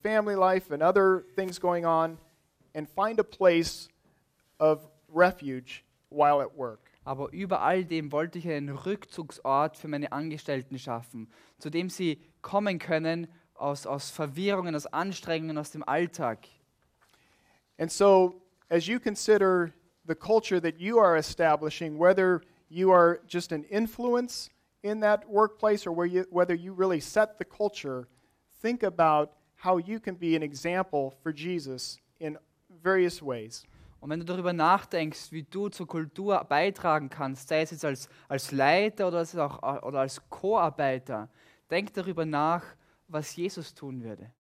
family life and other things going on, and find a place of refuge while at work. Aber über all dem wollte ich einen Rückzugsort für meine Angestellten schaffen, zu dem sie kommen können aus Verwirrungen, aus Anstrengungen, aus dem Alltag. And so, as you consider the culture that you are establishing, whether you are just an influence in that workplace or whether you really set the culture, think about how you can be an example for Jesus in various ways. Und wenn du darüber nachdenkst, wie du zur Kultur beitragen kannst, sei es jetzt als Leiter oder als Co-Arbeiter, denk darüber nach, was Jesus tun würde.